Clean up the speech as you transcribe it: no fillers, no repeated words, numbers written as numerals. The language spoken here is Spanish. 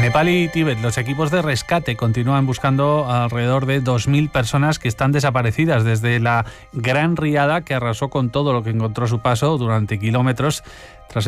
Nepal y Tíbet, los equipos de rescate continúan buscando alrededor de 2.000 personas que están desaparecidas desde la gran riada que arrasó con todo lo que encontró a su paso durante kilómetros. Tras